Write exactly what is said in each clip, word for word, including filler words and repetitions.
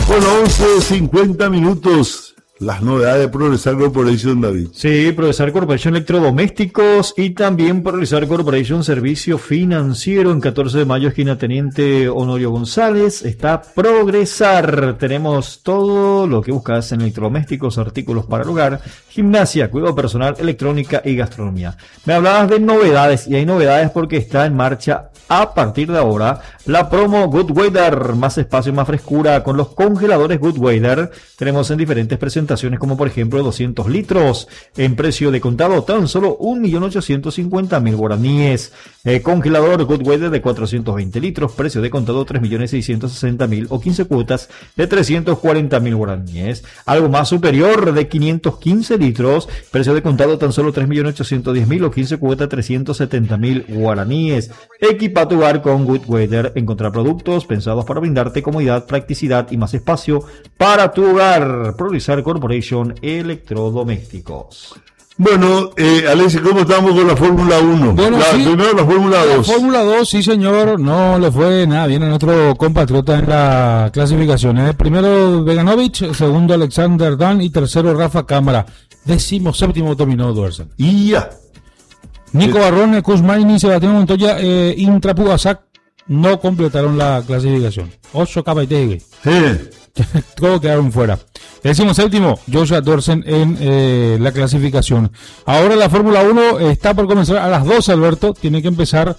Bueno, once cincuenta minutos. Las novedades de Progresar Corporation, David. Sí, Progresar Corporation Electrodomésticos y también Progresar Corporation Servicio Financiero. En catorce de mayo, esquina Teniente Honorio González, está Progresar. Tenemos todo lo que buscas en electrodomésticos, artículos para el hogar, gimnasia, cuidado personal, electrónica y gastronomía. Me hablabas de novedades y hay novedades porque está en marcha a partir de ahora la promo Good Weather, más espacio, más frescura con los congeladores Good Weather. Tenemos en diferentes presentaciones como por ejemplo doscientos litros en precio de contado tan solo un millón ochocientos cincuenta mil guaraníes. Eh, congelador Good Weather de cuatrocientos veinte litros, precio de contado tres millones seiscientos sesenta mil o quince cuotas de trescientos cuarenta mil guaraníes. Algo más superior de quinientos quince litros, precio de contado tan solo tres millones ochocientos diez mil o quince cuotas de trescientos setenta mil guaraníes. Equipa tu hogar con Good Weather. Encontrar productos pensados para brindarte comodidad, practicidad y más espacio para tu hogar. Progresar Corporation Electrodomésticos. Bueno, eh, Alexis, ¿cómo estamos con la Fórmula uno? Bueno, la, sí, primero la Fórmula dos. La Fórmula dos, sí señor, no le fue nada bien a nuestro compatriota en la clasificación. ¿eh? Primero Beganovic, segundo Alexander Dan y tercero Rafa Cámara. Décimo séptimo dominó Duersen. Y ya. Nico Barrone, Kuzmaini, Sebastián Montoya, eh, Intra Pugasak no completaron la clasificación. Ocho Cabaitegue. Eh. Todos quedaron fuera. Décimo séptimo, Joshua Dorsen en eh, la clasificación. Ahora la Fórmula uno está por comenzar a las doce, Alberto. Tiene que empezar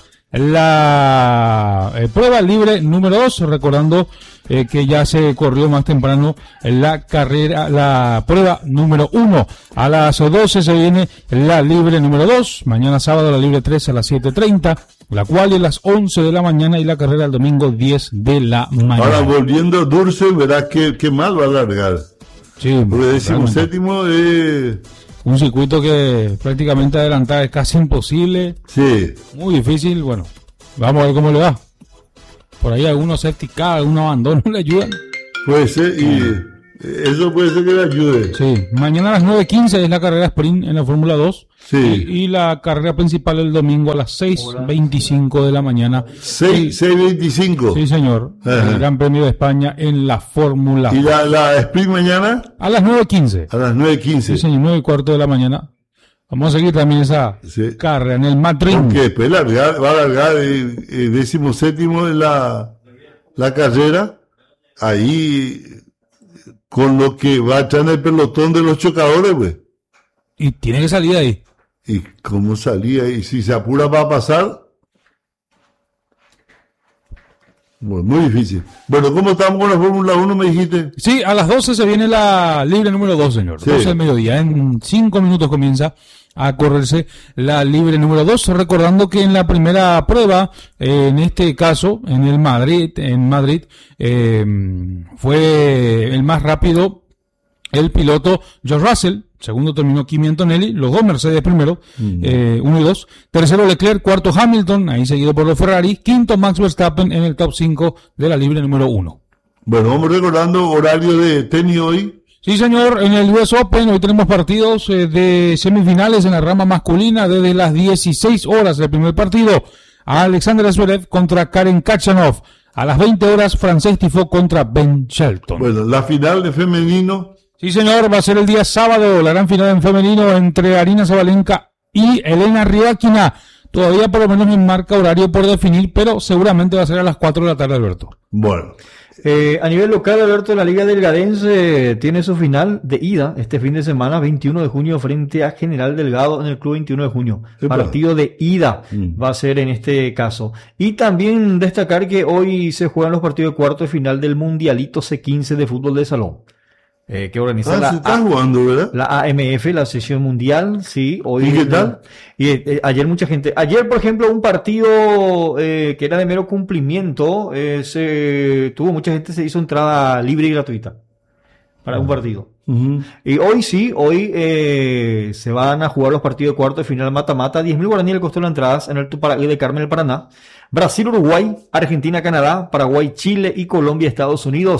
la eh, prueba libre número dos, recordando eh, que ya se corrió más temprano la carrera, la prueba número uno. A las doce se viene la libre número dos, mañana sábado la libre tres a las siete treinta, la cual es las once de la mañana y la carrera el domingo diez de la mañana. Ahora volviendo a Dursen, verás que, que mal va a largar. Sí, porque decimos séptimo eh... un circuito que prácticamente adelantar es casi imposible. Sí. Muy difícil. Bueno, vamos a ver cómo le va. Por ahí algunos safety car, algunos abandonos le ayudan. Puede ser, y eso puede ser que le ayude. Sí, mañana a las nueve quince es la carrera sprint en la Fórmula dos. Sí. Y, y la carrera principal el domingo a las seis veinticinco de la mañana. seis veinticinco. Sí, señor. Ajá. El Gran Premio de España en la Fórmula. ¿Y la, la sprint mañana? A las nueve quince. A las nueve quince. Sí, señor, nueve y cuarto de la mañana. Vamos a seguir también esa sí. carrera en el Madrid. Porque después largar, va a largar el, el décimo séptimo en la, la carrera. Ahí, con lo que va a echar en el pelotón de los chocadores, pues. Y tiene que salir ahí. ¿Y cómo salía? ¿Y si se apura va a pasar? Bueno, muy difícil. Bueno, ¿cómo estamos con la Fórmula uno, me dijiste? Sí, a las doce se viene la libre número dos, señor. Sí. doce del mediodía. En cinco minutos comienza a correrse la libre número dos. Recordando que en la primera prueba, eh, en este caso, en el Madrid, en Madrid, eh, fue el más rápido el piloto George Russell. Segundo terminó Kimi Antonelli, los dos Mercedes primero, mm. eh, uno y dos. Tercero Leclerc, cuarto Hamilton, ahí seguido por los Ferrari. Quinto Max Verstappen en el top cinco de la libre número uno. Bueno, vamos recordando horario de tenis hoy. Sí, señor, en el U S Open hoy tenemos partidos eh, de semifinales en la rama masculina desde las dieciséis horas del primer partido. Alexander Zverev contra Karen Khachanov. A las veinte horas, Frances Tiafoe contra Ben Shelton. Bueno, la final de femenino. Sí, señor, va a ser el día sábado, la gran final en femenino entre Arina Sabalenka y Elena Rybakina. Todavía por lo menos en marca horario por definir, pero seguramente va a ser a las cuatro de la tarde, Alberto. Bueno. Eh, a nivel local, Alberto, la Liga Delgadense tiene su final de ida este fin de semana, veintiuno de junio, frente a General Delgado en el Club veintiuno de junio. Epa. Partido de ida mm. va a ser en este caso. Y también destacar que hoy se juegan los partidos de cuarto de final del Mundialito C quince de fútbol de salón. Eh, que organiza ah, la, se está jugando, ¿verdad? la A M F, la sesión mundial, sí. Hoy, ¿y qué tal? Y eh, ayer mucha gente, ayer por ejemplo un partido eh, que era de mero cumplimiento, eh, se tuvo mucha gente, se hizo entrada libre y gratuita para uh-huh. un partido. Uh-huh. Y hoy sí, hoy eh, se van a jugar los partidos de cuarto de final mata-mata, diez mil guaraníes le costó las entradas en el Tuparaí de Carmen del Paraná. Brasil, Uruguay, Argentina, Canadá, Paraguay, Chile y Colombia, Estados Unidos.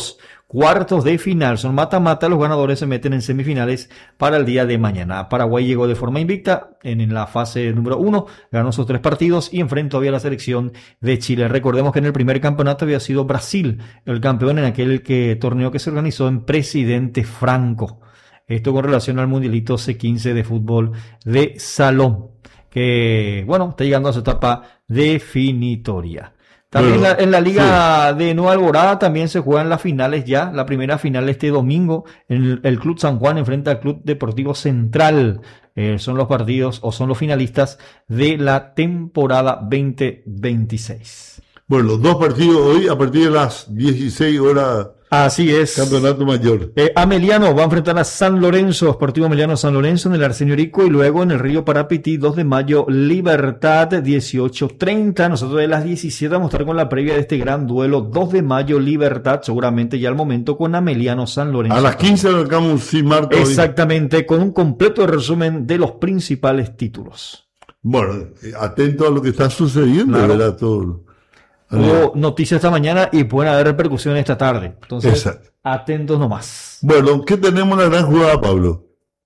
cuartos de final. Son mata-mata, los ganadores se meten en semifinales para el día de mañana. Paraguay llegó de forma invicta en, en la fase número uno, ganó sus tres partidos y enfrentó todavía a la selección de Chile. Recordemos que en el primer campeonato había sido Brasil el campeón en aquel que, torneo que se organizó en Presidente Franco. Esto con relación al Mundialito C quince de fútbol de salón, que, bueno, está llegando a su etapa definitoria. También bueno, la, en la Liga sí. de Nueva Alborada también se juegan las finales ya. La primera final este domingo, el, el Club San Juan enfrenta al Club Deportivo Central. Eh, son los partidos o son los finalistas de la temporada veinte veintiséis. Bueno, los dos partidos hoy a partir de las dieciséis horas. Así es. Campeonato mayor. Eh, Ameliano va a enfrentar a San Lorenzo, Sportivo Ameliano San Lorenzo en el Arsenio Rico, y luego en el Río Parapití, dos de mayo, Libertad, dieciocho treinta. Nosotros de las diecisiete vamos a estar con la previa de este gran duelo, dos de mayo, Libertad, seguramente ya al momento con Ameliano San Lorenzo. A las quince arrancamos sin marca. Exactamente, con un completo resumen de los principales títulos. Bueno, atento a lo que está sucediendo, claro. ¿Verdad? Todo. Hubo noticias esta mañana y pueden haber repercusiones esta tarde. Entonces, exacto. Atentos nomás. Bueno, ¿qué tenemos en la gran jugada, Pablo?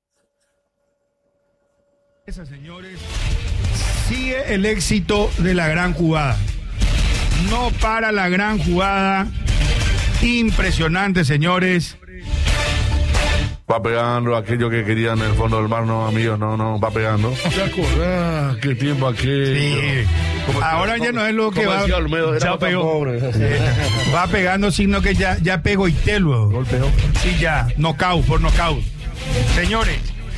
Esa, señores, sigue el éxito de la gran jugada. No para la gran jugada. Impresionante, señores. Va pegando aquello que querían en el fondo del mar, no, amigos, no, no, va pegando. ¿Te acordás? ¿Qué tiempo aquello? Sí. Ahora ya no es lo que va. Olmedo, ya pegó. Va pegando, sino que ya, ya pegó y te lo. Golpeó. Sí, ya. Knockout por knockout. Señores,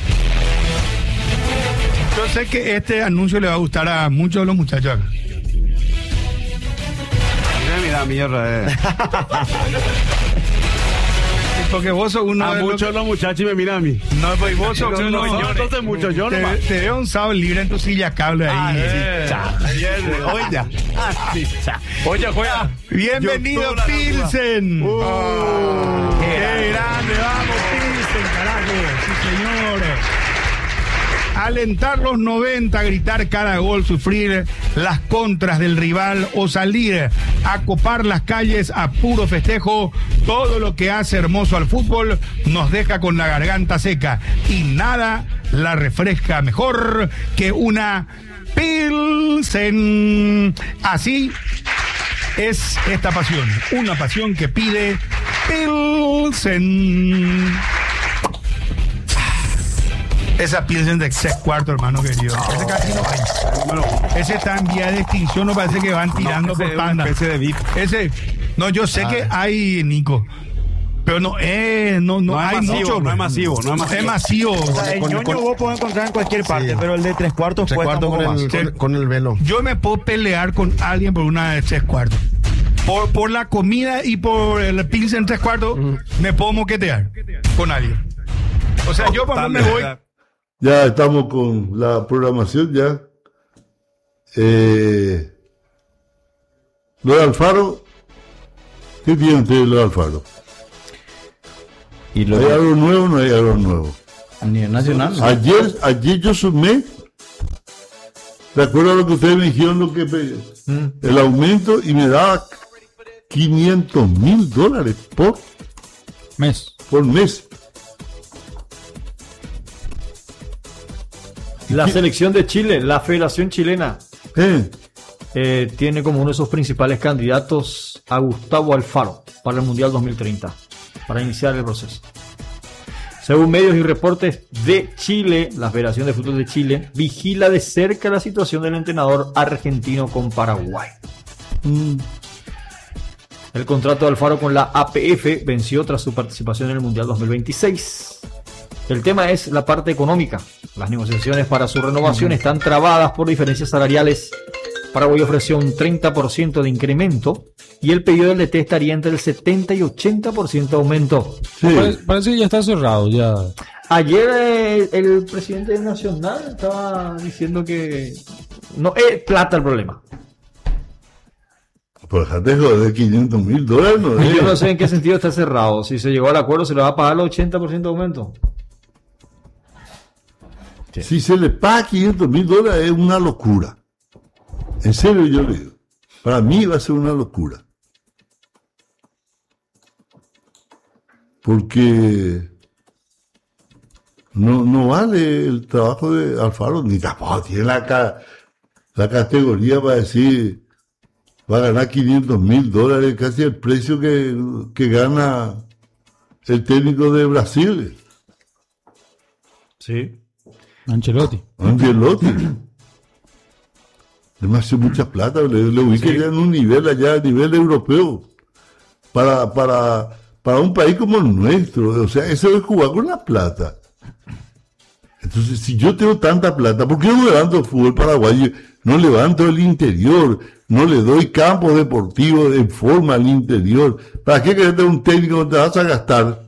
yo sé que este anuncio le va a gustar a muchos de los muchachos acá. Mira, mira, mierda, eh. Porque vos sos uno a de muchos los muchachos y me mira a mí. No, pues vos sos no, uno. No, entonces muchos, yo te, nomás. Te veo un sábado libre en tu silla cable ahí. Ah, sí, Oye, oye, juega. Bienvenido, Pilsen. Uh, oh, qué grande, vamos, Pilsen, carajo. Sí, señores. Alentar los noventa, gritar cada gol, sufrir las contras del rival o salir a copar las calles a puro festejo. Todo lo que hace hermoso al fútbol nos deja con la garganta seca y nada la refresca mejor que una Pilsen. Así es esta pasión, una pasión que pide Pilsen. Esa Pilsen de seis cuartos, hermano querido. Ese casi no hay. Hermano, ese está en vía de extinción, no parece que van tirando no, por tanda. Ese de V I P. Ese, no, yo sé ah, que hay, Nico. Pero no, eh, no, no, no hay masivo, mucho. No es masivo, no es masivo. Es masivo. O sea, el ñoño con, vos podés encontrar en cualquier parte, sí. Pero el de tres cuartos tres cuartos con el, con, con el velo. Yo me puedo pelear con alguien por una de tres cuartos. Por, por la comida y por el Pilsen tres cuartos, uh-huh. Me puedo moquetear con alguien. O sea, oh, yo cuando me voy... Ya estamos con la programación ya. Eh, lo de Alfaro, ¿qué tiene usted de lo de Alfaro? ¿Y lo ¿Hay de... algo nuevo o no hay algo nuevo? A nivel nacional. ¿No? Ayer, ayer yo sumé, de acuerdo a lo que ustedes me dijeron, lo que mm. el aumento, y me daba quinientos mil dólares por mes. Por mes. La selección de Chile, la Federación Chilena, ¿Eh? Eh, tiene como uno de sus principales candidatos a Gustavo Alfaro para el Mundial dos mil treinta, para iniciar el proceso. Según medios y reportes de Chile, la Federación de Fútbol de Chile vigila de cerca la situación del entrenador argentino con Paraguay. Mm. El contrato de Alfaro con la A P F venció tras su participación en el Mundial dos mil veintiséis. El tema es la parte económica. Las negociaciones para su renovación están trabadas por diferencias salariales. Paraguay ofreció un treinta por ciento de incremento y el pedido del D T estaría entre el setenta y ochenta por ciento de aumento. Sí. Parece, parece que ya está cerrado. Ya. Ayer eh, el presidente nacional estaba diciendo que no es plata el problema. Pues dejate de quinientos mil dólares. No yo no sé en qué sentido está cerrado. Si se llegó al acuerdo, se le va a pagar el ochenta por ciento de aumento. Sí. Si se le paga quinientos mil dólares es una locura. En serio yo le digo. Para mí va a ser una locura. porque no, no vale el trabajo de Alfaro, ni tampoco tiene la, ca- la categoría para decir, va a ganar quinientos mil dólares, casi el precio que, que gana el técnico de Brasil, Sí. Ancelotti. Ancelotti. Demasiado mucha plata, le, le ubica ya en un nivel allá, a nivel europeo, para, para, para un país como el nuestro, o sea, eso es jugar con la plata. Entonces, si yo tengo tanta plata, ¿por qué no levanto el fútbol paraguayo? No levanto el interior, no le doy campos deportivos en forma al interior. ¿Para qué querés tener un técnico donde te vas a gastar?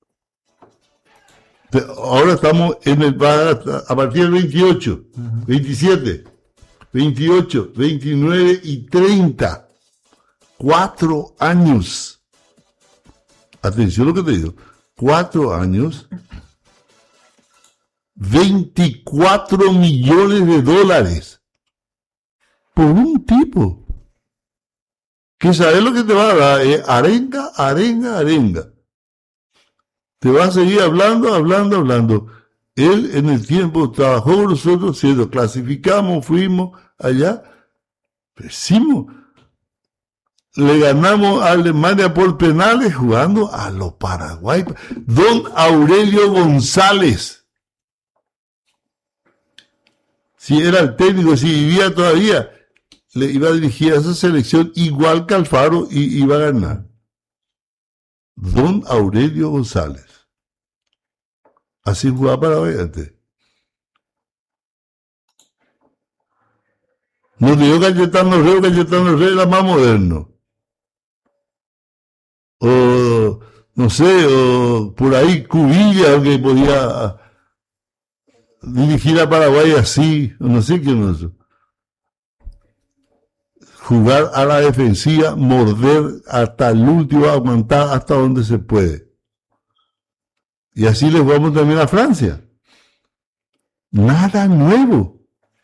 Te- Ahora estamos en el, va a a partir del veintiocho, veintisiete, veintiocho, veintinueve y treinta. Cuatro años. Atención a lo que te digo. Cuatro años. veinticuatro millones de dólares por un tipo que sabe lo que te va a dar, eh, arenga, arenga, arenga. Te va a seguir hablando, hablando, hablando. Él en el tiempo trabajó con nosotros, siendo clasificamos, fuimos allá, pésimo. Le ganamos a Alemania por penales jugando a los Paraguay. Don Aurelio González. Si era el técnico, si vivía todavía, le iba a dirigir a esa selección igual que Alfaro y iba a ganar. Don Aurelio González. Así jugaba Paraguay antes. No digo Cayetano Rey, Cayetano Rey era más moderno. O, no sé, o por ahí Cubilla, que podía dirigir a Paraguay así, o no sé quién es eso. Jugar a la defensiva, morder hasta el último, aguantar hasta donde se puede. Y así les vamos también a Francia. Nada nuevo.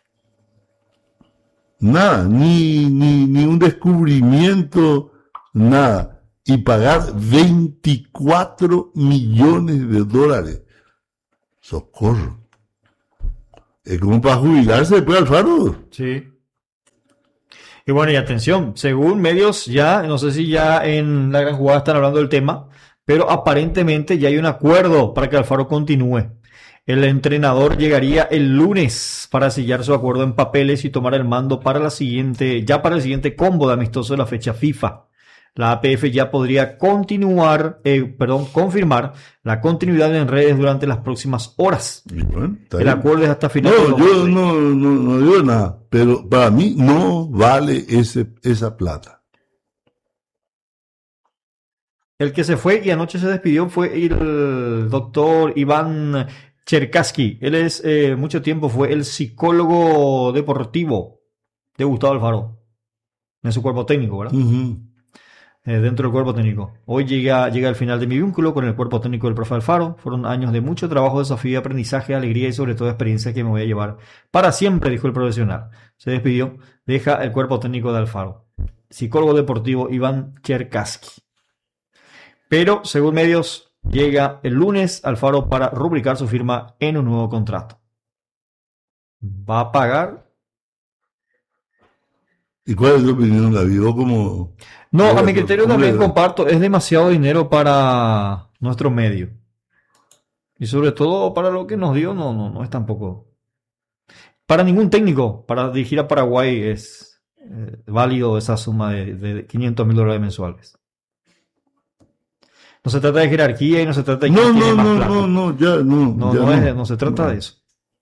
Nada, ni, ni, ni un descubrimiento, nada. Y pagar veinticuatro millones de dólares. Socorro. Es como para jubilarse después Alfaro. Sí. Y bueno, y atención, según medios ya, no sé si ya en la gran jugada están hablando del tema, pero aparentemente ya hay un acuerdo para que Alfaro continúe. El entrenador llegaría el lunes para sellar su acuerdo en papeles y tomar el mando para la siguiente, ya para el siguiente combo de amistoso de la fecha FIFA. La A P F ya podría continuar, eh, perdón, confirmar la continuidad en redes durante las próximas horas. Y bueno, está El bien. acuerdo es hasta final de No, dos yo mil veinte. no, no, no digo nada, pero para mí no vale ese, esa plata. El que se fue y anoche se despidió fue el doctor Iván Cherkassky. Él es, eh, mucho tiempo fue el psicólogo deportivo de Gustavo Alfaro, en su cuerpo técnico, ¿verdad? Ujú. Eh, dentro del cuerpo técnico. Hoy llega, llega el final de mi vínculo con el cuerpo técnico del profe Alfaro. Fueron años de mucho trabajo, desafío, aprendizaje, alegría y sobre todo experiencia que me voy a llevar para siempre, dijo el profesional. Se despidió, deja el cuerpo técnico de Alfaro. Psicólogo deportivo Iván Cherkassky. Pero, según medios, llega el lunes Alfaro para rubricar su firma en un nuevo contrato. ¿Va a pagar? ¿Y cuál es tu opinión, David? ¿Vos como... No, a Bueno, mi criterio ¿cómo también le- comparto, es demasiado dinero para nuestro medio. Y sobre todo para lo que nos dio, no, no, no es tampoco. Para ningún técnico, para dirigir a Paraguay es eh, válido esa suma de, de quinientos mil dólares mensuales. No se trata de jerarquía y no se trata de No, quién tiene no, más no, plata. no, no, ya no. No, ya no, es- no se trata No. de eso.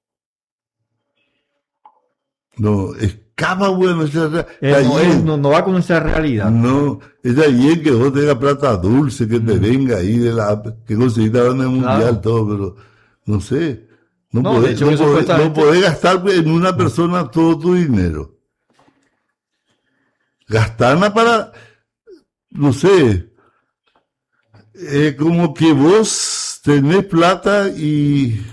No, escapa, bueno, esa- esa- Eh, está no, bien. es- no- no va con nuestra realidad. No, está bien que vos tengas plata dulce, que te venga ahí de la que conseguiste ahora en el mundial, Claro. todo, pero no sé. No, No, de podés, hecho, no, que podés, supuestamente- no podés gastar en una persona todo tu dinero. Gastarla para, no sé, eh, como que vos tenés plata y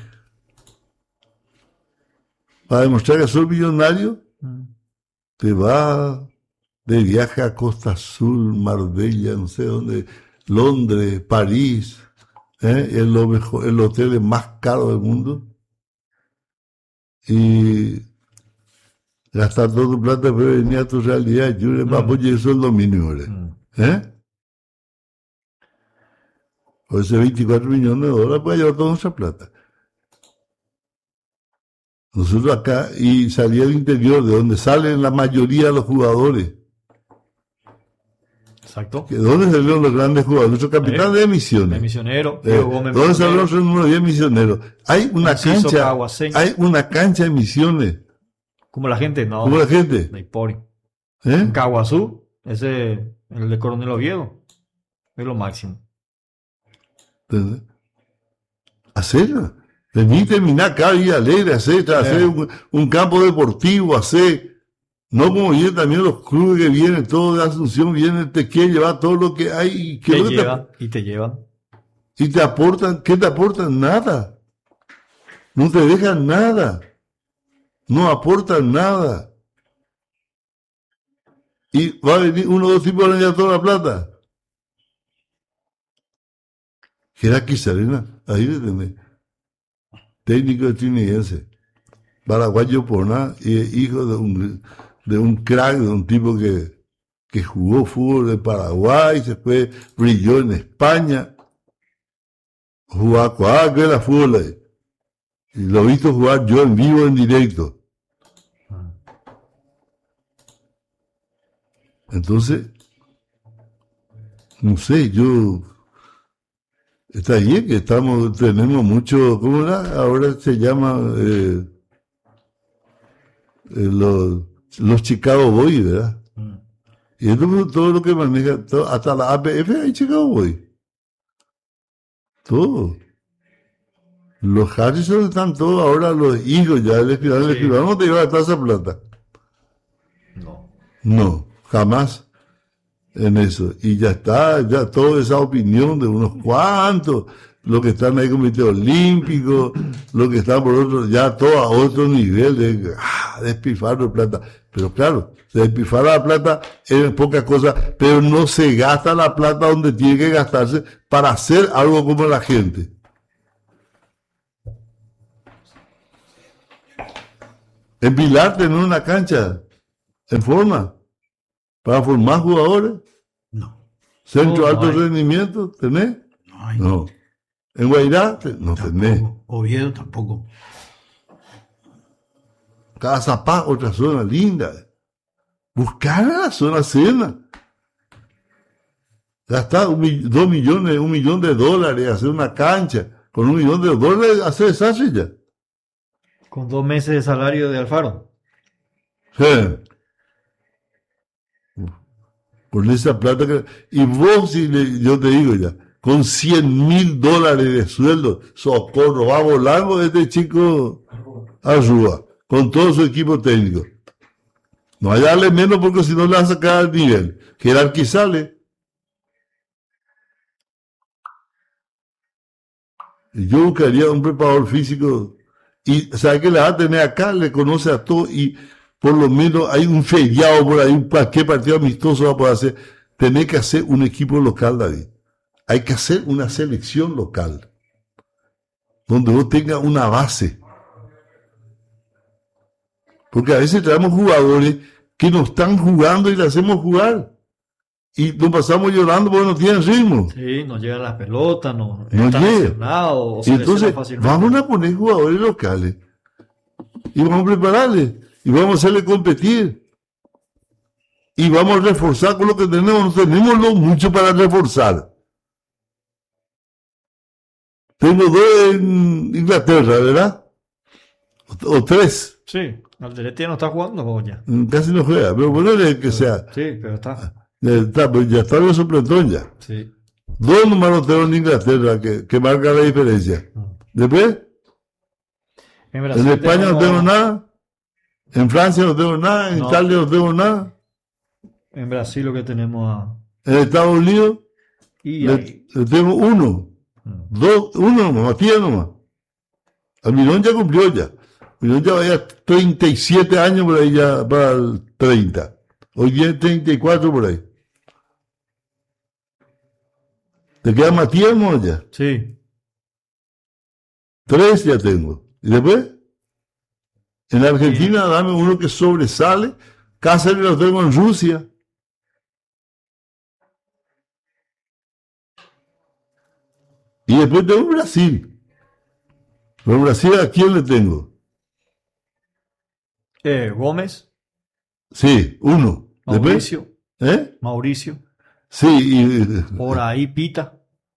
para demostrar que sos millonario, te vas de viaje a Costa Azul, Marbella, no sé dónde, Londres, París, ¿eh? Es lo mejor, el hotel más caro del mundo. Y gastar toda tu plata, pero venir a tu realidad. Yo le papo y eso es lo mínimo. ¿Eh? Por ese veinticuatro millones de dólares puede llevar toda nuestra plata. Nosotros acá, y salía del interior, de donde salen la mayoría de los jugadores. Exacto. ¿De dónde salieron los grandes jugadores? Nuestro capitán Eh, de Misiones. De Misionero. Eh, Diego Gómez ¿Dónde salieron Misionero, los número diez Misioneros? Hay una Narciso cancha, Caguaseña. hay una cancha de Misiones. Como la gente, no. ¿Cómo la gente? De Ipori. ¿Eh? En Caguazú, ese, el de Coronel Oviedo. Es lo máximo. ¿Entendés? Hacerla. Vení, terminar acá, y alegre, hacer, hacer un, un campo deportivo, hacer. No como vienen también los clubes que vienen, todo de Asunción, vienen, te quieren llevar todo lo que hay. Y, que Te lo que llevan y te llevan. te, y te aportan, ¿qué te aportan? Nada. No te dejan nada. No aportan nada. Y va a venir uno o dos tipos a llevar toda la plata. Jeraki Serena, ahí le tenés. Técnico estadounidense. Paraguayo por nada, y es hijo de un, de un crack, de un tipo que, que jugó fútbol en Paraguay, se fue, brilló en España, jugaba, que era fútbol ahí. Y lo he visto jugar yo en vivo, en directo. Entonces, no sé, yo, está bien que estamos, tenemos mucho, ¿cómo era? Ahora se llama, eh, eh, los, los Chicago Boys, ¿verdad? Mm. Y esto es todo lo que maneja, todo, hasta la A P F hay Chicago Boys. Todo. Los Harrison están todos ahora, los hijos ya, el escribano, sí. El escribano no te lleva a gastar esa plata. No. No, jamás en eso. Y ya está, ya toda esa opinión de unos cuantos, los que están ahí en el Comité Olímpico, los que están por otro, ya todo a otro nivel de ah, despilfarro de plata. Pero claro, se despilfarra la plata en pocas cosas, pero no se gasta la plata donde tiene que gastarse para hacer algo como la gente. En Pilar tener una cancha en forma para formar jugadores. No. Centro no, alto no rendimiento, ¿tenés? No hay. No. En Guairá, no tampoco. tenés. Oviedo tampoco. Cazapá, otra zona linda. Buscar la zona cena. Gastar un, dos millones, un millón de dólares, hacer una cancha. Con un millón de dólares, hacer desastre ya. Con dos meses de salario de Alfaro. Sí. Con esa plata que... Y vos, si le, yo te digo ya, con cien mil dólares de sueldo, socorro, va volando este chico Arrúa, con todo su equipo técnico. No hay darle menos porque si no le va a sacar al nivel. Jerarquizarle. Yo buscaría un preparador físico y sabe que le va a tener acá, le conoce a todo y por lo menos hay un feriado por ahí, cualquier partido amistoso va a poder hacer. Tener que hacer un equipo local, David. Hay que hacer una selección local donde vos tengas una base. Porque a veces traemos jugadores que no están jugando y le hacemos jugar. Y nos pasamos llorando porque no tienen ritmo. Sí, no llegan las pelotas, no, no están llega. lesionados. O y entonces vamos a poner jugadores locales. Y vamos a prepararles. Y vamos a hacerle competir. Y vamos a reforzar con lo que tenemos. No tenemos lo mucho para reforzar. Tengo dos en Inglaterra, ¿verdad? O, o tres. Sí, Alderete no está jugando o ya. Casi no juega, pero bueno que sea. Sí, pero está. Ya está, pues ya está el suplentón ya. Sí. Dos números tengo en Inglaterra que, que marcan la diferencia. Después, en, en España tenemos... no tengo nada. En Francia no tengo nada. En no. Italia no tengo nada. En Brasil lo que tenemos a... En Estados Unidos y le, le tengo uno. Hmm. Dos, uno nomás, Matías nomás. Almirón ya cumplió ya. Almirón ya vaya treinta y siete años por ahí ya para el treinta. Hoy tiene treinta y cuatro por ahí. ¿Te queda Matías no ya? Sí. Tres ya tengo. ¿Y después? En Argentina dame uno que sobresale. Cáceres lo tengo en Rusia. Y después tengo Brasil. Pero Brasil, ¿a quién le tengo? Eh, Gómez. Sí, uno. Mauricio. Después, ¿eh? Mauricio. Sí, y, Por ahí Pita.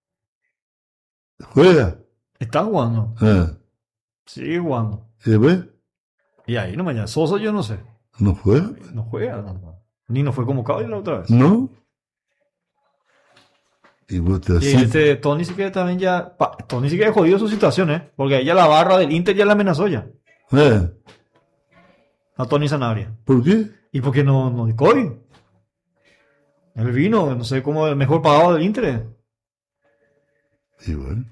juega. Está jugando. Ah. Sigue jugando. ¿Y después? Y ahí no mañana. Sosa yo no sé. ¿No juega? No juega. No. Ni no fue convocado y la otra vez. ¿No? Y vos te Y así- este Tony sí que también ya. pa, Tony sí que jodido su situación, ¿eh? Porque ella la barra del Inter ya la amenazó ya. Eh, A Tony Sanabria. ¿Por qué? ¿Y por qué no, no de COVID? Él vino, no sé cómo el mejor pagado del Inter. Y bueno.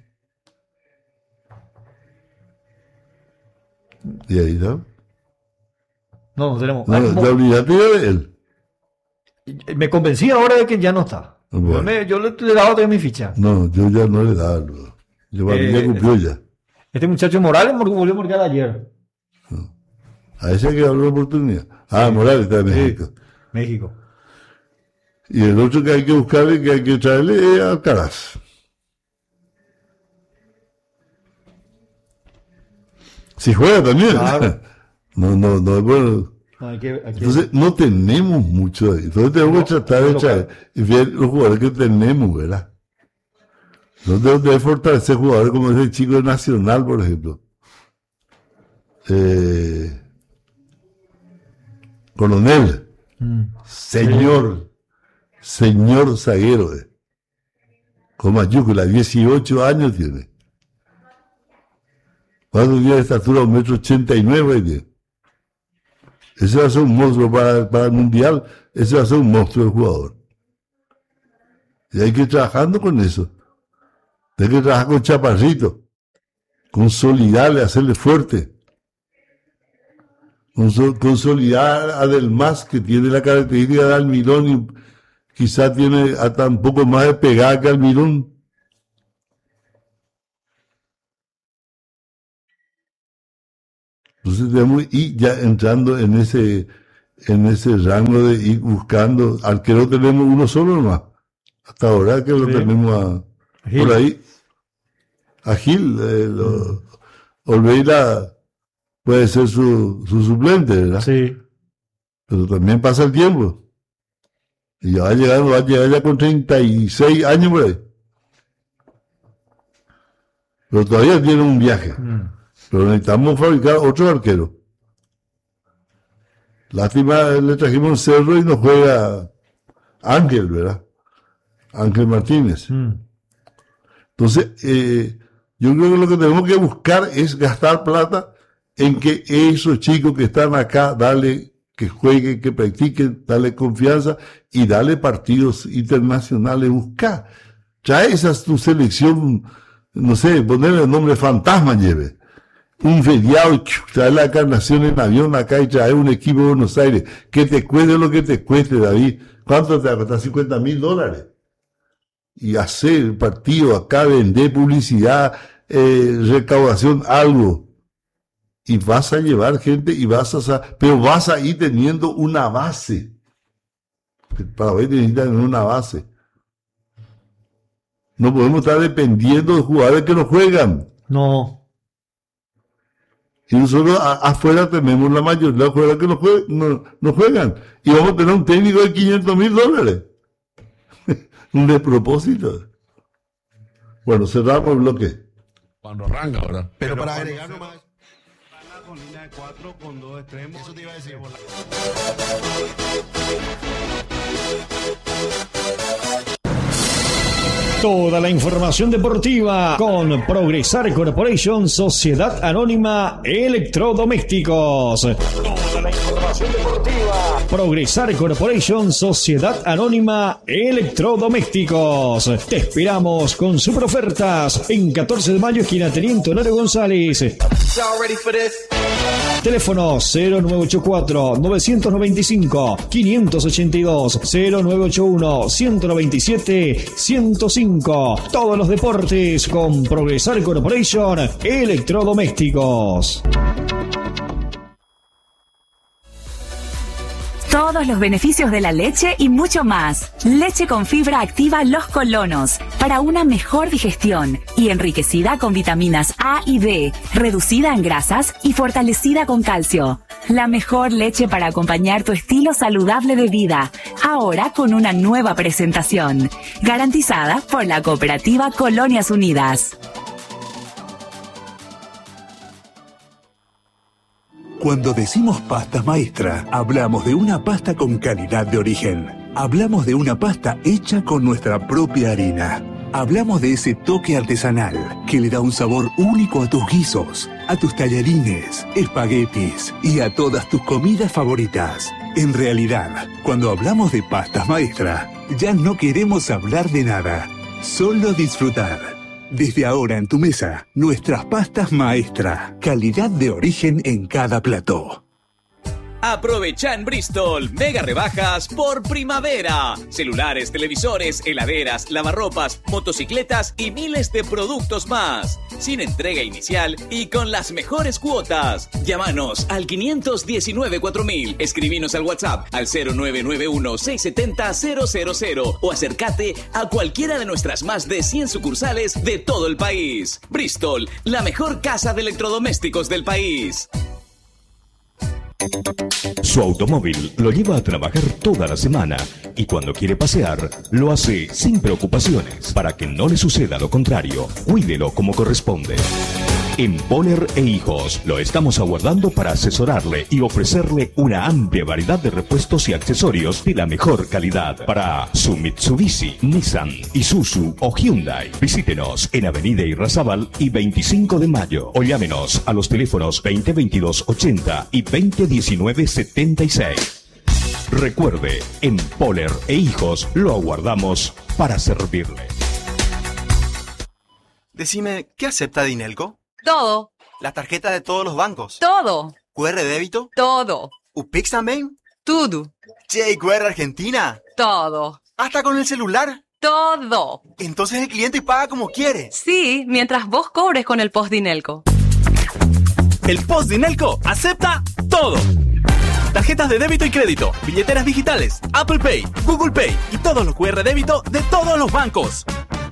Y ahí está. No, no tenemos. No, Ah, te como- olvidaste ya de él. me convencí ahora de que ya no está. Bueno. Yo, me- yo le, le daba todavía mi ficha. No, yo ya no le daba. No. Yo para mí Eh, ya cumplió ya. Este muchacho Morales mor- volvió a marcar ayer. A ese hay que darle la oportunidad. Ah, Morales está en México. México. Y el otro que hay que buscarle, que hay que traerle es Alcaraz. Si juega también. Claro. No, no, no es bueno. No, hay que, hay que- Entonces no tenemos mucho ahí. Entonces tenemos No, que tratar de no, traer y ver los jugadores que tenemos, ¿verdad? No tenemos que fortalecer jugadores como ese chico de Nacional, por ejemplo. Eh, Coronel. Mm. Señor, señor zaguero, eh. Con mayúscula, dieciocho años tiene. ¿Cuánto tiene de estatura? Un metro ochenta y nueve tiene. Ese va a ser un monstruo para, para el mundial, ese va a ser un monstruo de jugador. Y hay que ir trabajando con eso. Hay que trabajar con Chaparrito, consolidarle, hacerle fuerte. Conso- Consolidar a Delmas, que tiene la característica de Almirón y quizá tiene hasta un poco más de pegada que Almirón. Entonces tenemos que ir ya entrando en ese, en ese rango de ir buscando. Arquero tenemos uno solo nomás. Hasta ahora que lo Sí. tenemos a, Gil. por ahí. A Gil. Eh, lo- Olveira puede ser su, su suplente, ¿verdad? Sí. Pero también pasa el tiempo. Y ya va a llegar, va a llegar ya con treinta y seis años por ahí. Pero todavía tiene un viaje. Mm. Pero necesitamos fabricar otro arquero. Lástima, le trajimos un Cerro y no juega Ángel, ¿verdad? Ángel Martínez. Mm. Entonces, eh, yo creo que lo que tenemos que buscar es gastar plata en que esos chicos que están acá, darle que jueguen, que practiquen, darle confianza y darle partidos internacionales, buscar. Trae esa tu selección, no sé, ponerle el nombre fantasma, lleve. Un feriado, y trae la encarnación en avión acá y trae un equipo de Buenos Aires, que te cueste lo que te cueste, David. ¿Cuánto te va a costar? cincuenta mil dólares. Y hacer partido acá, vender publicidad, eh, recaudación, algo. Y vas a llevar gente y vas a, sa- pero vas a ir teniendo una base. El Paraguay necesita tener una base. No podemos estar dependiendo de jugadores que no juegan. No. Y nosotros a- afuera tenemos la mayoría de los jugadores que no, jue- no, no juegan. Y vamos a tener un técnico de quinientos mil dólares. Un despropósito. Bueno, cerramos el bloque. Cuando arranca, ¿verdad? Pero para agregar nomás. Con línea de cuatro, con dos extremos. Eso te iba a decir. Toda la información deportiva con Progresar Corporation, Sociedad Anónima Electrodomésticos. Toda la información deportiva. Progresar Corporation, Sociedad Anónima Electrodomésticos. Te esperamos con super ofertas en catorce de mayo, esquina Teniente Honorio González. Y'all ready for this? Teléfono cero nueve ocho cuatro, nueve nueve cinco, cinco ocho dos, cero nueve ocho uno, uno dos siete, uno cero cinco. Todos los deportes con Progresar Corporation Electrodomésticos. Todos los beneficios de la leche y mucho más. Leche con fibra activa Los Colonos para una mejor digestión y enriquecida con vitaminas A y D, reducida en grasas y fortalecida con calcio. La mejor leche para acompañar tu estilo saludable de vida, ahora con una nueva presentación, garantizada por la cooperativa Colonias Unidas. Cuando decimos pasta maestra, hablamos de una pasta con calidad de origen. Hablamos de una pasta hecha con nuestra propia harina. Hablamos de ese toque artesanal que le da un sabor único a tus guisos, a tus tallarines, espaguetis y a todas tus comidas favoritas. En realidad, cuando hablamos de pastas maestra, ya no queremos hablar de nada, solo disfrutar. Desde ahora en tu mesa, nuestras pastas maestra. Calidad de origen en cada plato. Aprovecha en Bristol mega rebajas por primavera. Celulares, televisores, heladeras, lavarropas, motocicletas y miles de productos más. Sin entrega inicial y con las mejores cuotas. Llámanos al quinientos diecinueve cuatro mil. Escribinos al WhatsApp al cero nueve nueve uno seis siete cero cero cero cero o acércate a cualquiera de nuestras más de cien sucursales de todo el país. Bristol, la mejor casa de electrodomésticos del país. Su automóvil lo lleva a trabajar toda la semana y cuando quiere pasear, lo hace sin preocupaciones. Para que no le suceda lo contrario, cuídelo como corresponde. En Poller e Hijos lo estamos aguardando para asesorarle y ofrecerle una amplia variedad de repuestos y accesorios de la mejor calidad para su Mitsubishi, Nissan, Isuzu o Hyundai. Visítenos en Avenida Irrazábal y veinticinco de mayo o llámenos a los teléfonos veinte veintidós ochenta y veinte diecinueve setenta y seis. Recuerde, en Poller e Hijos lo aguardamos para servirle. Decime, ¿qué acepta Dinelco? Todo. ¿La tarjeta de todos los bancos? Todo. ¿Q R débito? Todo. ¿U P I X también? Todo. ¿J Q R Argentina? Todo. ¿Hasta con el celular? Todo. Entonces el cliente paga como quiere. Sí, mientras vos cobres con el Post Dinelco. El Post Dinelco acepta todo. Tarjetas de débito y crédito, billeteras digitales, Apple Pay, Google Pay y todos los Q R débito de todos los bancos.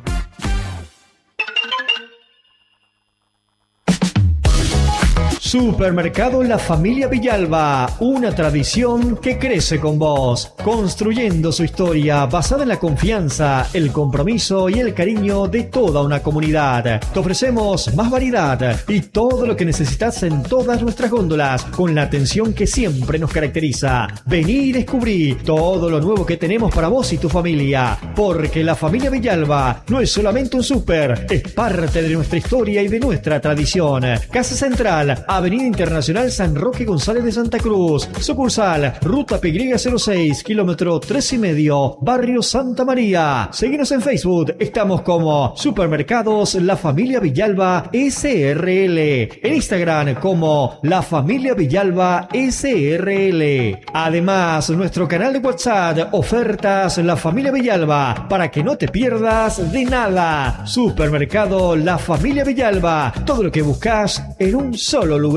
Supermercado La Familia Villalba, una tradición que crece con vos, construyendo su historia basada en la confianza, el compromiso y el cariño de toda una comunidad. Te ofrecemos más variedad y todo lo que necesitas en todas nuestras góndolas, con la atención que siempre nos caracteriza. Vení y descubrí todo lo nuevo que tenemos para vos y tu familia, porque La Familia Villalba no es solamente un súper, es parte de nuestra historia y de nuestra tradición. Casa Central, Avenida Internacional San Roque González de Santa Cruz. Sucursal, Ruta P Y cero seis, kilómetro tres y medio, Barrio Santa María. Seguinos en Facebook, estamos como Supermercados La Familia Villalba S R L. En Instagram como La Familia Villalba S R L. Además, nuestro canal de WhatsApp, Ofertas La Familia Villalba, para que no te pierdas de nada. Supermercado La Familia Villalba, todo lo que buscas en un solo lugar.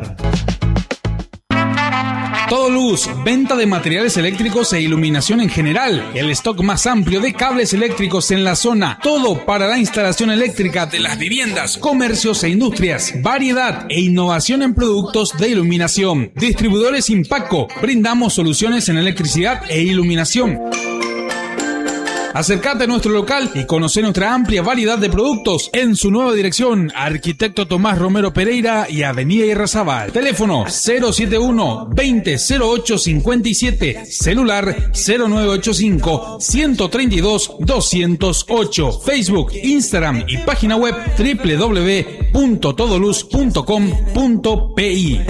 Todo Luz, venta de materiales eléctricos e iluminación en general. El stock más amplio de cables eléctricos en la zona. Todo para la instalación eléctrica de las viviendas, comercios e industrias. Variedad e innovación en productos de iluminación. Distribuidores Impacco. Brindamos soluciones en electricidad e iluminación. Acércate a nuestro local y conoce nuestra amplia variedad de productos en su nueva dirección, Arquitecto Tomás Romero Pereira y Avenida Irrazábal. Teléfono cero siete uno, veinte, cero ocho cincuenta y siete, celular cero nueve ocho cinco, ciento treinta y dos, doscientos ocho, Facebook, Instagram y página web doble u doble u doble u punto todoluz punto com punto pi.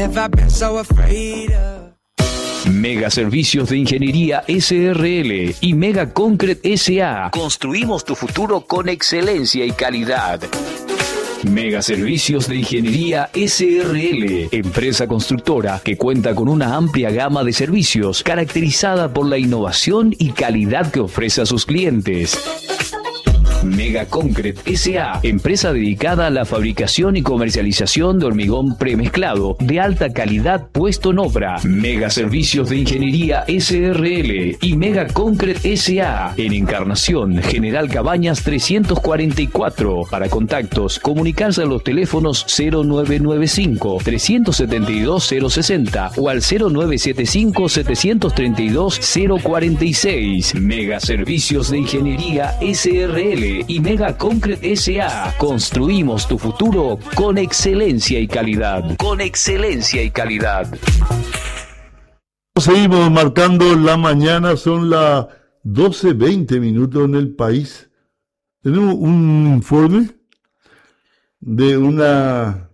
Mega Servicios de Ingeniería S R L y Mega Concrete S A. Construimos tu futuro con excelencia y calidad. Mega Servicios de Ingeniería S R L, empresa constructora que cuenta con una amplia gama de servicios caracterizada por la innovación y calidad que ofrece a sus clientes. Mega Concrete S A, empresa dedicada a la fabricación y comercialización de hormigón premezclado de alta calidad puesto en obra. Mega Servicios de Ingeniería S R L y Mega Concrete S A en Encarnación, General Cabañas trescientos cuarenta y cuatro. Para contactos, comunicarse a los teléfonos cero nueve nueve cinco, tres siete dos, cero seis cero o al cero nueve siete cinco, siete tres dos, cero cuatro seis. Mega Servicios de Ingeniería S R L y Mega Concrete S A. Construimos tu futuro con excelencia y calidad. Con excelencia y calidad. Seguimos marcando la mañana, son las doce veinte minutos en el país. Tenemos un informe de una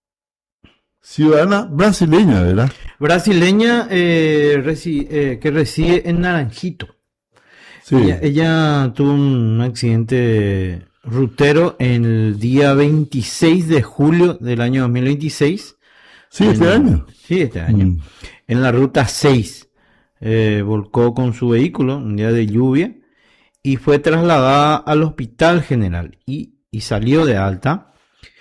ciudadana brasileña, ¿verdad? Brasileña eh, resi- eh, que reside en Naranjito. Sí. Ella, ella tuvo un accidente rutero en el día veintiséis de julio del año dos mil veintiséis. Sí, este en, año. Sí, este año. Mm. En la ruta seis. Eh, volcó con su vehículo un día de lluvia y fue trasladada al Hospital General y, y salió de alta.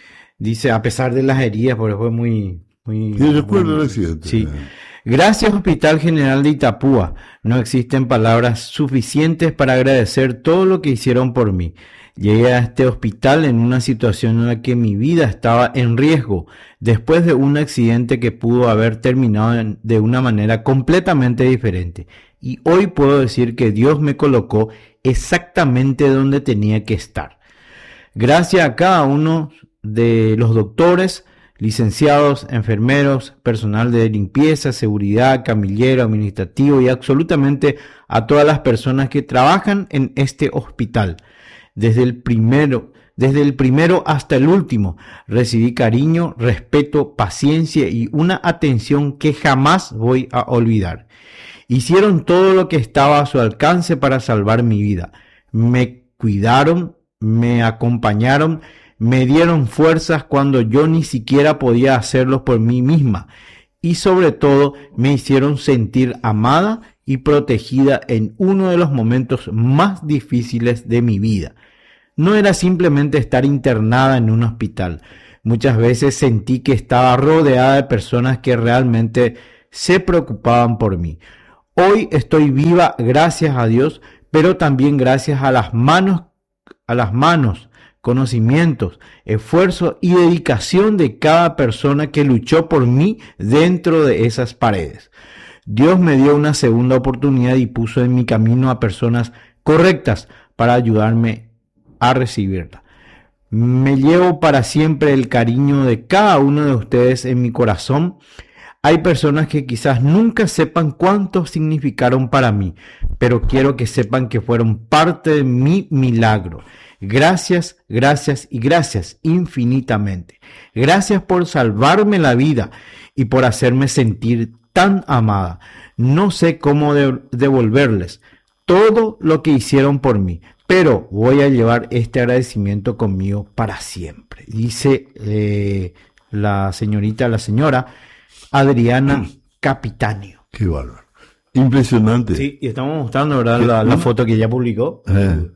Dice, a pesar de las heridas, porque fue muy... muy sí, recuerdo el accidente. Sí. Gracias, Hospital General de Itapúa. No existen palabras suficientes para agradecer todo lo que hicieron por mí. Llegué a este hospital en una situación en la que mi vida estaba en riesgo, después de un accidente que pudo haber terminado de una manera completamente diferente. Y hoy puedo decir que Dios me colocó exactamente donde tenía que estar. Gracias a cada uno de los doctores, licenciados, enfermeros, personal de limpieza, seguridad, camillero, administrativo y absolutamente a todas las personas que trabajan en este hospital. Desde el primero, desde el primero hasta el último, recibí cariño, respeto, paciencia y una atención que jamás voy a olvidar. Hicieron todo lo que estaba a su alcance para salvar mi vida. Me cuidaron, me acompañaron, me dieron fuerzas cuando yo ni siquiera podía hacerlo por mí misma y sobre todo me hicieron sentir amada y protegida en uno de los momentos más difíciles de mi vida. No era simplemente estar internada en un hospital. Muchas veces sentí que estaba rodeada de personas que realmente se preocupaban por mí. Hoy estoy viva gracias a Dios, pero también gracias a las manos, a las manos, conocimientos, esfuerzo y dedicación de cada persona que luchó por mí dentro de esas paredes. Dios me dio una segunda oportunidad y puso en mi camino a personas correctas para ayudarme a recibirla. Me llevo para siempre el cariño de cada uno de ustedes en mi corazón. Hay personas que quizás nunca sepan cuánto significaron para mí, pero quiero que sepan que fueron parte de mi milagro. Gracias, gracias y gracias infinitamente. Gracias por salvarme la vida y por hacerme sentir tan amada. No sé cómo de- devolverles todo lo que hicieron por mí, pero voy a llevar este agradecimiento conmigo para siempre. Dice eh, la señorita, la señora Adriana Capitanio. Qué bárbaro. Impresionante. Sí, y estamos mostrando, ¿verdad? La, la foto que ella publicó. Eh.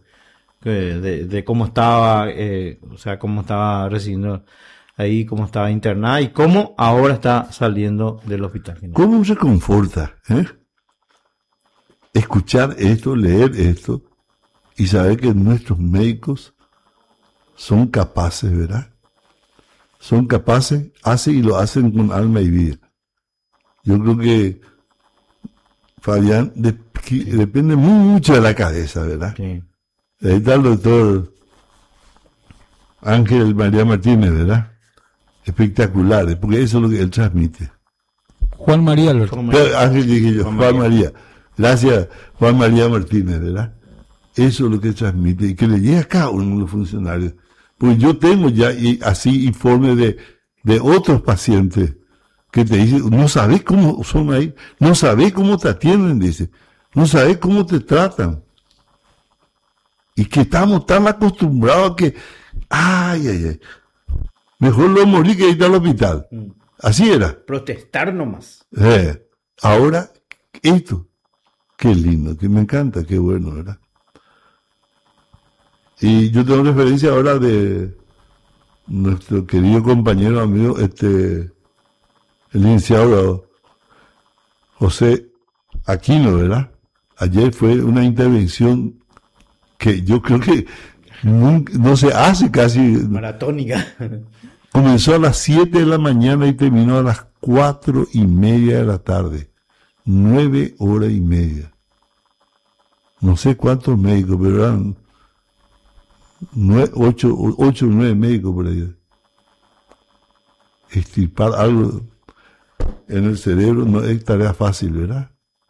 De, de cómo estaba, eh, o sea, cómo estaba recibiendo ahí, cómo estaba internada y cómo ahora está saliendo del hospital. ¿Cómo se conforta? ¿Eh? Escuchar esto, leer esto y saber que nuestros médicos son capaces, ¿verdad? Son capaces, hacen y lo hacen con alma y vida. Yo creo que Fabián de, que depende mucho de la cabeza, ¿verdad? Sí. Ahí está el doctor Ángel María Martínez, ¿verdad? Espectaculares, porque eso es lo que él transmite. Juan María Alberto. Pero, Ángel dije yo, Juan, Juan María. María. Gracias, Juan María Martínez, ¿verdad? Eso es lo que transmite y que le llega a cada uno de los funcionarios. Pues yo tengo ya y, así informes de, de otros pacientes que te dicen, no sabes cómo son ahí, no sabes cómo te atienden, dice, no sabes cómo te tratan. Y que estamos tan acostumbrados a que, ay, ay, ay, Mejor lo morí que ir al hospital. Mm. Así era. Protestar nomás. Eh, ahora, esto. Qué lindo, que me encanta, qué bueno, ¿verdad? Y yo tengo referencia ahora de nuestro querido compañero, amigo, este, el licenciado José Aquino, ¿verdad? Ayer fue una intervención que yo creo que nunca, no se hace casi. Maratónica. Comenzó a las siete de la mañana y terminó a las cuatro y media de la tarde. Nueve horas y media. No sé cuántos médicos, pero eran nueve, ocho, ocho o nueve médicos por ahí. Extirpar algo en el cerebro no es tarea fácil, ¿verdad?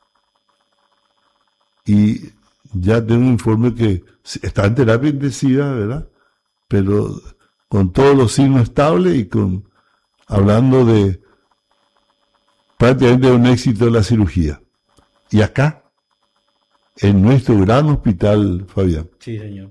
Y ya tengo un informe que está en terapia intensiva, ¿verdad? Pero con todos los signos estables y con hablando de prácticamente un éxito de la cirugía. Y acá, en nuestro gran hospital, Fabián. Sí, señor.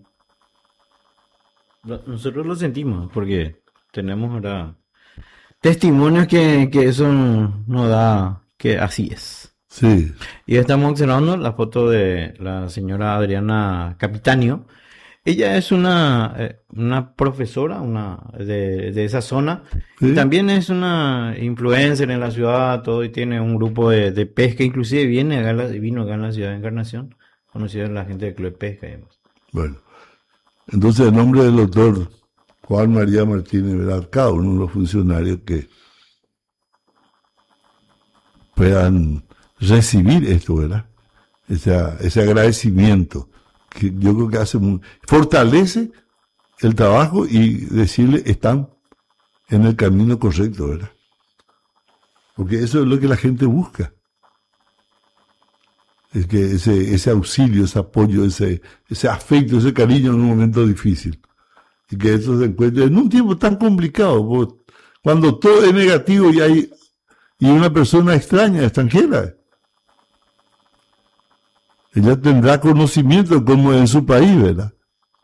Nosotros lo sentimos porque tenemos ahora testimonios que, que eso nos da que así es. Sí. Y estamos observando la foto de la señora Adriana Capitanio. Ella es una, una profesora una de, de esa zona. ¿Sí? Y también es una influencer en la ciudad, todo, y tiene un grupo de, de pesca. Inclusive viene acá, vino acá en la ciudad de Encarnación, conocida la gente de Club de Pesca y demás. Bueno, entonces en nombre del doctor Juan María Martínez, ¿verdad? Cada uno de los funcionarios que puedan recibir esto, ¿verdad? Ese, ese agradecimiento que yo creo que hace muy, fortalece el trabajo y decirle están en el camino correcto, ¿verdad? Porque eso es lo que la gente busca. Es que ese, ese auxilio, ese apoyo, ese, ese afecto, ese cariño en un momento difícil. Y que eso se encuentre en un tiempo tan complicado, cuando todo es negativo y hay y una persona extraña, extranjera. Ella tendrá conocimiento como en su país, ¿verdad?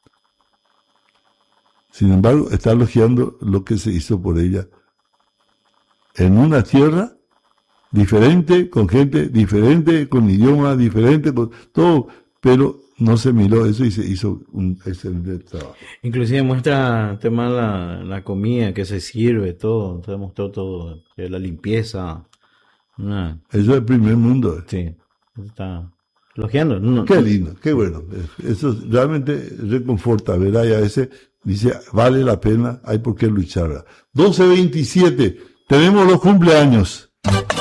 Sin embargo, está elogiando lo que se hizo por ella en una tierra diferente, con gente diferente, con idioma diferente, con todo, pero no se miró eso y se hizo un excelente trabajo. Inclusive muestra el tema de la, la comida que se sirve, todo, se mostró todo, la limpieza. Una... Eso es el primer mundo. ¿eh? Sí, está elogiando. No, qué lindo, qué bueno. Eso realmente reconforta, ¿verdad? Y a veces dice, vale la pena, hay por qué luchar. doce veintisiete, tenemos los cumpleaños.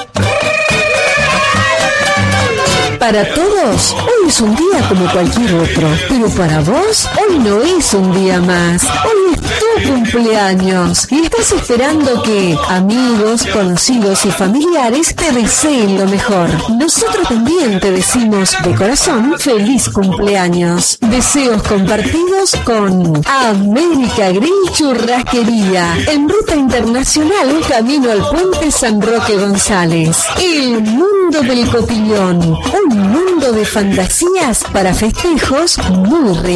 Para todos, hoy es un día como cualquier otro, pero para vos, hoy no es un día más. Hoy es tu cumpleaños y estás esperando que amigos, conocidos y familiares te deseen lo mejor. Nosotros también te decimos de corazón feliz cumpleaños. Deseos compartidos con América Grill Churrasquería, en ruta internacional, camino al puente San Roque González. El mundo del cotillón, un mundo de fantasías para festejos muy reales.